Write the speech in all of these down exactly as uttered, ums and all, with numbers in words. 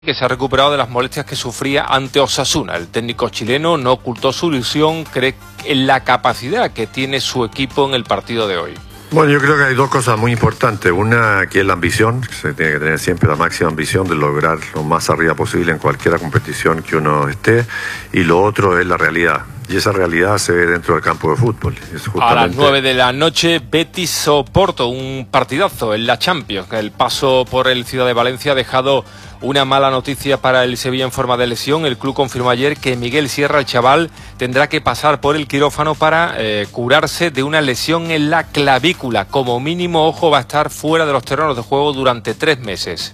Que se ha recuperado de las molestias que sufría ante Osasuna. El técnico chileno no ocultó su ilusión, cree en la capacidad que tiene su equipo en el partido de hoy. Bueno, yo creo que hay dos cosas muy importantes. Una, que es la ambición, que se tiene que tener siempre la máxima ambición de lograr lo más arriba posible en cualquier competición que uno esté. Y lo otro es la realidad. Y esa realidad se ve dentro del campo de fútbol. Es justamente... A las nueve de la noche, Betis-Oporto, un partidazo en la Champions. El paso por el Ciudad de Valencia ha dejado una mala noticia para el Sevilla en forma de lesión. El club confirmó ayer que Miguel Sierra, el chaval, tendrá que pasar por el quirófano para eh, curarse de una lesión en la clavícula. Como mínimo, ojo, va a estar fuera de los terrenos de juego durante tres meses.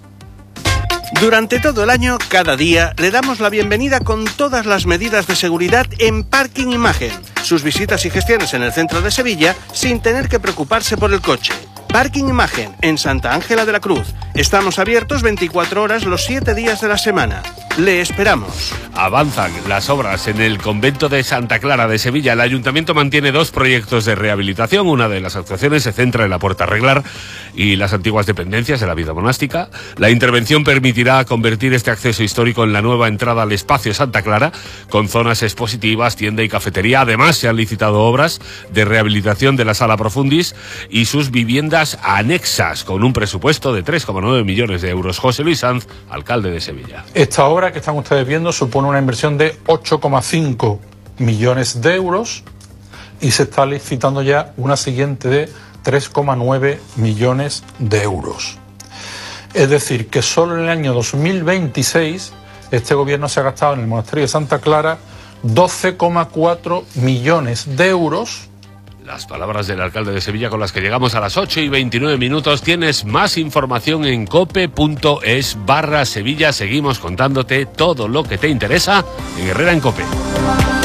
Durante todo el año, cada día, le damos la bienvenida con todas las medidas de seguridad en Parking Imagen. Sus visitas y gestiones en el centro de Sevilla sin tener que preocuparse por el coche. Parking Imagen, en Santa Ángela de la Cruz. Estamos abiertos veinticuatro horas los siete días de la semana. Le esperamos. Avanzan las obras en el convento de Santa Clara de Sevilla. El ayuntamiento mantiene dos proyectos de rehabilitación. Una de las actuaciones se centra en la Puerta Reglar y las antiguas dependencias de la vida monástica. La intervención permitirá convertir este acceso histórico en la nueva entrada al espacio Santa Clara, con zonas expositivas, tienda y cafetería. Además, se han licitado obras de rehabilitación de la Sala Profundis y sus viviendas anexas, con un presupuesto de tres coma nueve millones de euros. José Luis Sanz, alcalde de Sevilla. Esta obra que están ustedes viendo supone una inversión de ocho coma cinco millones de euros y se está licitando ya una siguiente de tres coma nueve millones de euros. Es decir, que solo en el año dos mil veintiséis este gobierno se ha gastado en el monasterio de Santa Clara doce coma cuatro millones de euros. Las palabras del alcalde de Sevilla con las que llegamos a las ocho y veintinueve minutos. Tienes más información en cope.es barra Sevilla. Seguimos contándote todo lo que te interesa en Herrera en Cope.